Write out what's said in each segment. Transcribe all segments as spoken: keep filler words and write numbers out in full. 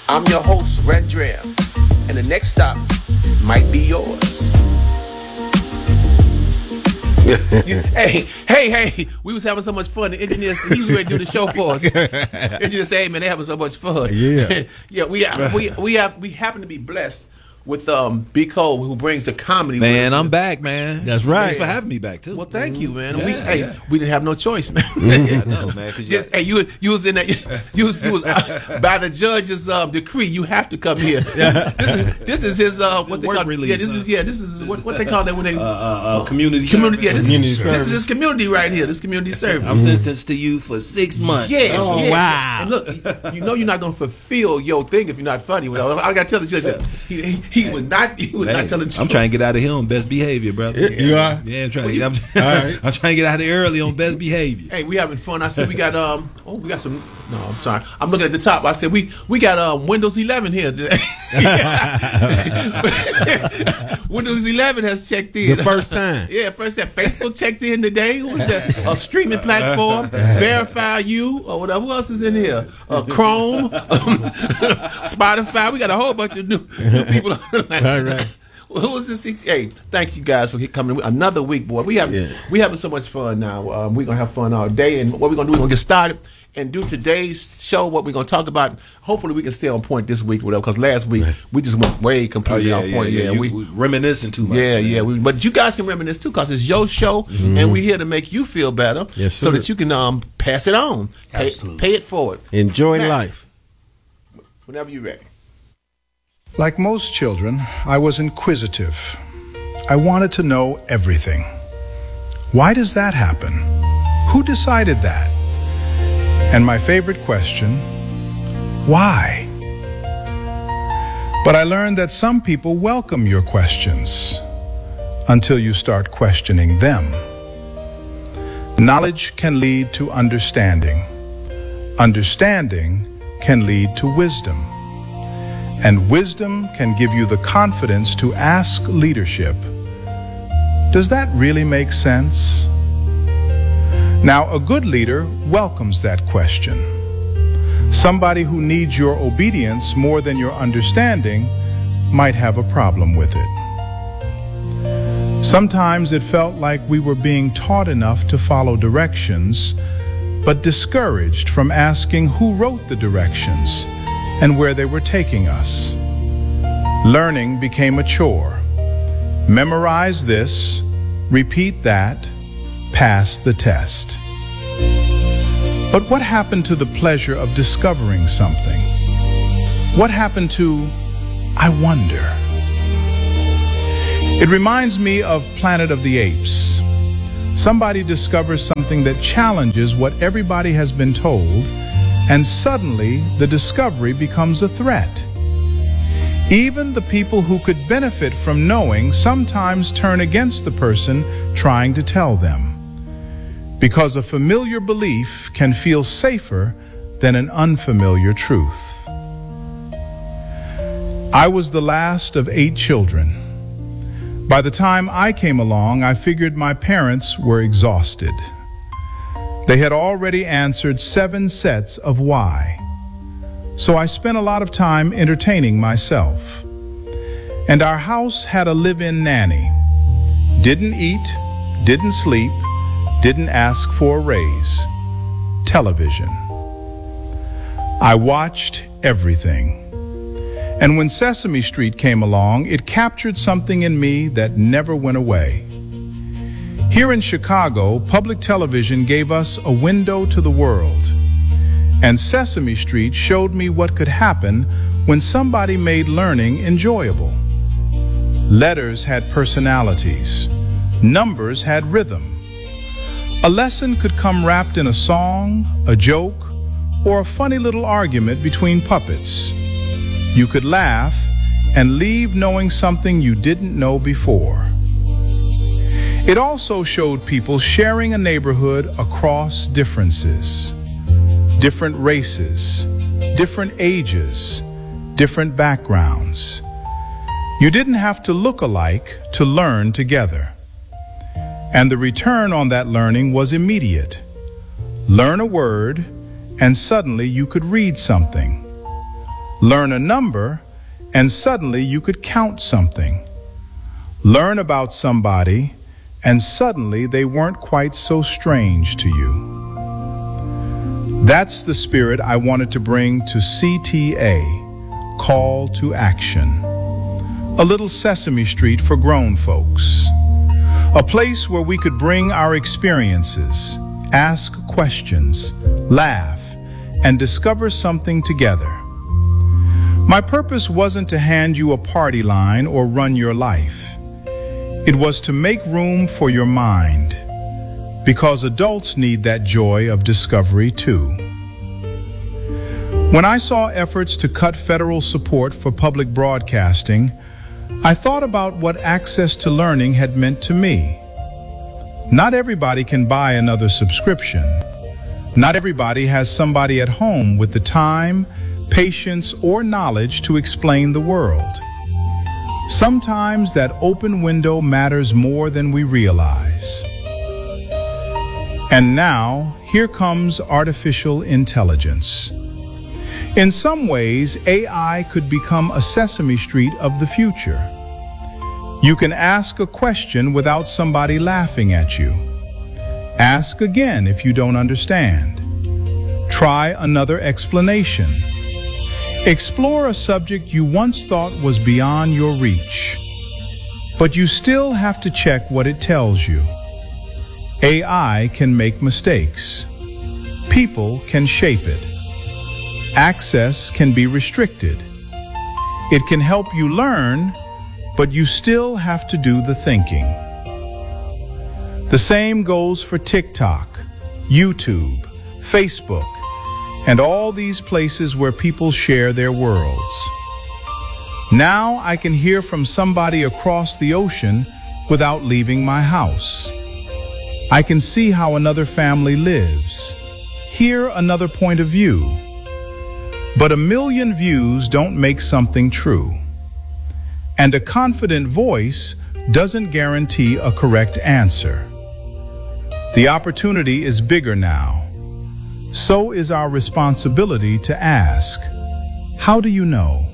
I'm your host, Red Dram, and the next stop might be yours. You, hey, hey, hey! We was having so much fun. The engineers, he was ready to do the show for us. Engineers say, "Hey, man, they having so much fun." Yeah, yeah. We we we have we happen to be blessed with um B. Cole, who brings the comedy. Man, I'm back, man. That's right. Thanks for having me back too. Well, thank you, man. Yeah, we, hey, yeah. we didn't have no choice, man. Yeah, I know, man. 'Cause you Yes, hey, you you was in that you was you was uh, by the judge's um, decree. You have to come here. This, this is this is his uh what they Work call release, yeah. This huh? is yeah. This is what what they call that when they uh, uh, uh, community community yeah. This, Community this service. is his community right here. This community service. I'm sentenced to you for six months. Yes, Oh, yes. wow. And look, you know you're not gonna fulfill your thing if you're not funny. I gotta tell the judge that he, he, he was not he was Hey, not telling the truth. I'm trying to get out of here on best behavior, brother. You are? Yeah, I'm trying. I'm, right. I'm trying to get out of here early on best behavior. Hey, we having fun. I said we got um oh we got some no I'm sorry I'm looking at the top. I said we we got um Windows eleven here today. Windows eleven has checked in The first time. Yeah, first time Facebook checked in today. What is that? A streaming platform, Verify You or whatever. Who else is in here? Uh, Chrome, Spotify. We got a whole bunch of new, new people on the line. All right. Who was this? Hey, thank you guys for coming. Another week, boy. We have Yeah. we having so much fun now. Um, we're gonna have fun all day, and what we're gonna do? We're gonna get started and do today's show. What we're gonna talk about. Hopefully, we can stay on point this week, whatever. Because last week we just went way completely on point. Yeah, You- we. we reminiscing too much. Yeah, man. yeah, we, but you guys can reminisce too, cause it's your show, and we're here to make you feel better, Yes, so sir. that you can um pass it on, pay, pay it forward. Enjoy Matt. life. Whenever you're ready. Like most children, I was inquisitive. I wanted to know everything. Why does that happen? Who decided that? And my favorite question, why? But I learned that some people welcome your questions until you start questioning them. Knowledge can lead to understanding. Understanding can lead to wisdom. And wisdom can give you the confidence to ask leadership, does that really make sense? Now, a good leader welcomes that question. Somebody who needs your obedience more than your understanding might have a problem with it. Sometimes it felt like we were being taught enough to follow directions, but discouraged from asking who wrote the directions and where they were taking us. Learning became a chore. Memorize this, repeat that, pass the test. But what happened to the pleasure of discovering something? What happened to, I wonder? It reminds me of Planet of the Apes. Somebody discovers something that challenges what everybody has been told, and suddenly the discovery becomes a threat. Even the people who could benefit from knowing sometimes turn against the person trying to tell them, because a familiar belief can feel safer than an unfamiliar truth. I was the last of eight children. By the time I came along, I figured my parents were exhausted. They had already answered seven sets of why. So I spent a lot of time entertaining myself. And our house had a live-in nanny. Didn't eat, didn't sleep, didn't ask for a raise. Television. I watched everything. And when Sesame Street came along, it captured something in me that never went away. Here in Chicago, public television gave us a window to the world. And Sesame Street showed me what could happen when somebody made learning enjoyable. Letters had personalities. Numbers had rhythm. A lesson could come wrapped in a song, a joke, or a funny little argument between puppets. You could laugh and leave knowing something you didn't know before. It also showed people sharing a neighborhood across differences. Different races, different ages, different backgrounds. You didn't have to look alike to learn together. And the return on that learning was immediate. Learn a word, and suddenly you could read something. Learn a number, and suddenly you could count something. Learn about somebody, and suddenly they weren't quite so strange to you. That's the spirit I wanted to bring to C T A, Call to Action. A little Sesame Street for grown folks. A place where we could bring our experiences, ask questions, laugh, and discover something together. My purpose wasn't to hand you a party line or run your life. It was to make room for your mind, because adults need that joy of discovery too. When I saw efforts to cut federal support for public broadcasting, I thought about what access to learning had meant to me. Not everybody can buy another subscription. Not everybody has somebody at home with the time, patience, or knowledge to explain the world. Sometimes that open window matters more than we realize. And now, here comes artificial intelligence. In some ways, A I could become a Sesame Street of the future. You can ask a question without somebody laughing at you. Ask again if you don't understand. Try another explanation. Explore a subject you once thought was beyond your reach. But you still have to check what it tells you. A I can make mistakes. People can shape it. Access can be restricted. It can help you learn, but you still have to do the thinking. The same goes for TikTok, YouTube, Facebook, and all these places where people share their worlds. Now I can hear from somebody across the ocean without leaving my house. I can see how another family lives, hear another point of view. But a million views don't make something true. And a confident voice doesn't guarantee a correct answer. The opportunity is bigger now. So is our responsibility to ask, how do you know?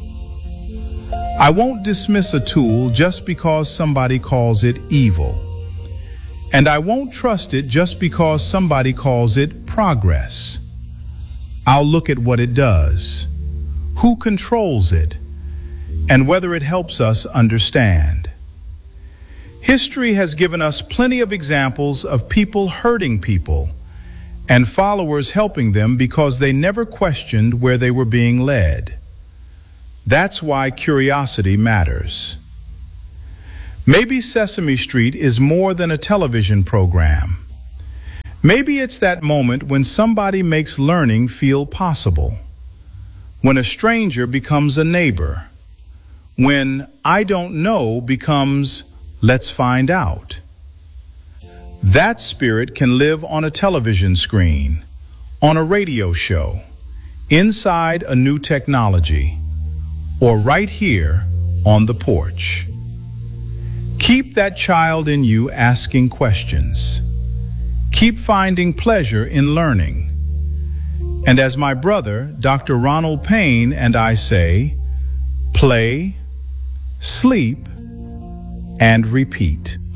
I won't dismiss a tool just because somebody calls it evil. And I won't trust it just because somebody calls it progress. I'll look at what it does, who controls it, and whether it helps us understand. History has given us plenty of examples of people hurting people and followers helping them because they never questioned where they were being led. That's why curiosity matters. Maybe Sesame Street is more than a television program. Maybe it's that moment when somebody makes learning feel possible, when a stranger becomes a neighbor, when I don't know becomes let's find out. That spirit can live on a television screen, on a radio show, inside a new technology, or right here on the porch. Keep that child in you asking questions. Keep finding pleasure in learning. And as my brother, Doctor Ronald Payne, and I say, play, sleep, and repeat.